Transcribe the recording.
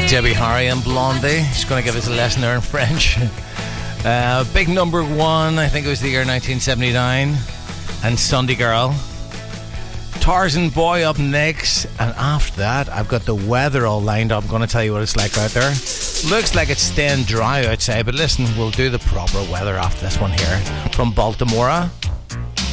Debbie Harry and Blondie. She's going to give us a lesson there in French. Big number one, I think it was the year 1979. And Sunday Girl. Tarzan Boy up next. And after that, I've got the weather all lined up. I'm going to tell you what it's like out there. Looks like it's staying dry outside, but listen, we'll do the proper weather after this one here from Baltimore.